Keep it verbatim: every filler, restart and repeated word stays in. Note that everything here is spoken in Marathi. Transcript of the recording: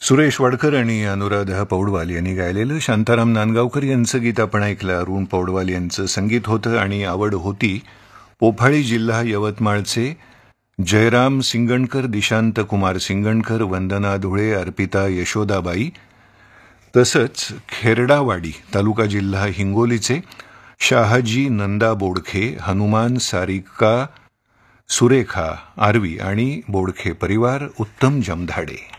सुरेश वाडकर आणि अनुराधा पौडवाल यांनी गायलेलं शांताराम नांदगावकर यांचं गीत आपण ऐकलं. अरुण पौडवाल यांचं संगीत होतं आणि आवड होती पोफाळी जिल्हा यवतमाळचे जयराम सिंगणकर, दिशांत कुमार सिंगणकर, वंदना धुळे, अर्पिता यशोदाबाई, तसंच खेरडावाडी तालुका जिल्हा हिंगोलीचे शहाजी नंदा बोडखे, हनुमान, सारिका, सुरेखा आरवी आणि बोडखे परिवार, उत्तम जमधाडे.